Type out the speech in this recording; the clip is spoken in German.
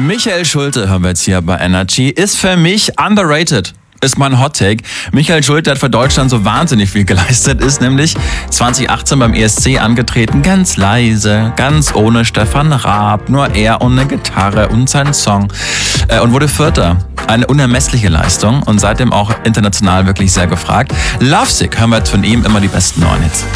Michael Schulte hören wir jetzt hier bei Energy. Ist für mich underrated. Ist mein Hot Take. Michael Schulte hat für Deutschland so wahnsinnig viel geleistet, ist nämlich 2018 beim ESC angetreten, ganz leise, ganz ohne Stefan Raab, nur er und eine Gitarre und sein Song und wurde Vierter. Eine unermessliche Leistung und seitdem auch international wirklich sehr gefragt. Lovesick hören wir jetzt von ihm immer die besten neuen Hits.